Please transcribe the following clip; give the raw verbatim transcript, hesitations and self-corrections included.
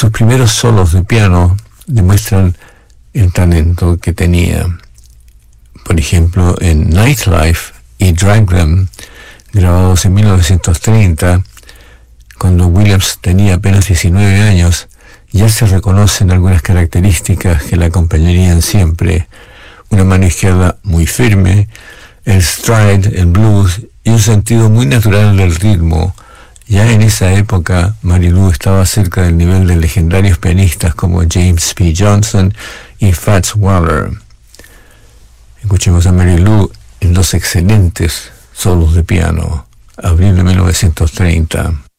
sus primeros solos de piano demuestran el talento que tenía. Por ejemplo, en Nightlife y Draglam, grabados en mil novecientos treinta, cuando Williams tenía apenas diecinueve años, ya se reconocen algunas características que la acompañarían siempre: una mano izquierda muy firme, el stride, el blues y un sentido muy natural del ritmo. Ya en esa época, Mary Lou estaba cerca del nivel de legendarios pianistas como James P. Johnson y Fats Waller. Escuchemos a Mary Lou en dos excelentes solos de piano, abril de mil novecientos treinta.